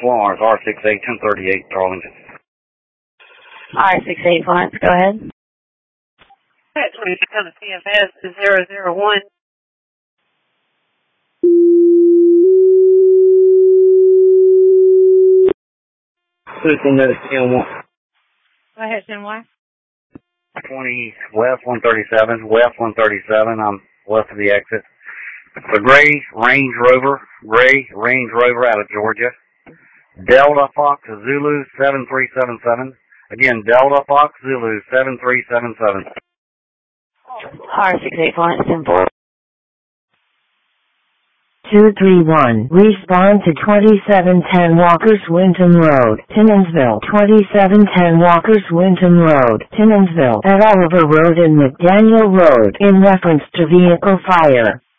Florence, R68 1038 Darlington. R68 Florence, go ahead. 22 on the CMS is 001. Houston, that's 10-1. Go ahead, then what? 20 West 137, West 137. I'm west of the exit. The gray Range Rover out of Georgia. Delta Fox Zulu 7377. Again, Delta Fox Zulu 7377. R68 Florence, 10-4. 231. Respond to 2710 Walker's Winton Road, Timmonsville. 2710 Walker's Winton Road, Timmonsville. At Oliver Road and McDaniel Road in reference to vehicle fire.